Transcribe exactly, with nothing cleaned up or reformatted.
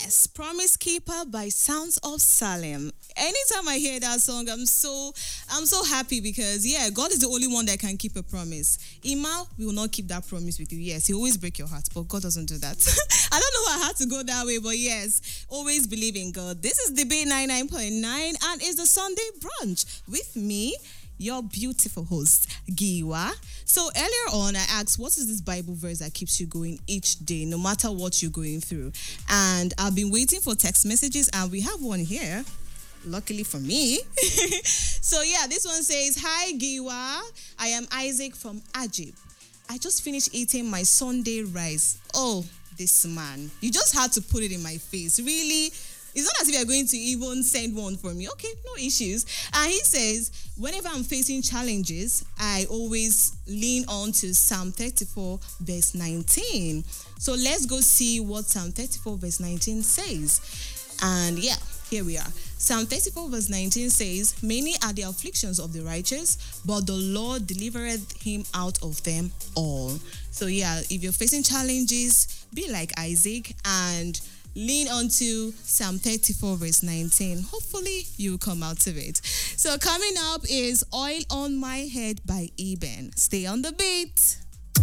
Yes, Promise Keeper by Sounds of Salem. Anytime I hear that song, I'm so I'm so happy because yeah, God is the only one that can keep a promise. Ima will not keep that promise with you. Yes, he always break your heart, but God doesn't do that. I don't know why I had to go that way, but yes, always believe in God. This is Debate ninety-nine point nine and it's the Sunday brunch with me, your beautiful host, Giwa. So earlier on, I asked, what is this Bible verse that keeps you going each day, no matter what you're going through? And I've been waiting for text messages, and we have one here. Luckily for me. So yeah, this one says, hi Giwa, I am Isaac from Ajib. I just finished eating my Sunday rice. Oh, this man. You just had to put it in my face. Really? It's not as if you're going to even send one for me. Okay, no issues. And he says, whenever I'm facing challenges, I always lean on to Psalm thirty-four, verse nineteen. So let's go see what Psalm thirty-four, verse nineteen says. And yeah, here we are. Psalm thirty-four, verse nineteen says, many are the afflictions of the righteous, but the Lord delivereth him out of them all. So yeah, if you're facing challenges, be like Isaac and lean onto Psalm thirty-four, verse nineteen. Hopefully, you'll come out of it. So coming up is Oil on My Head by Eben. Stay on the beat.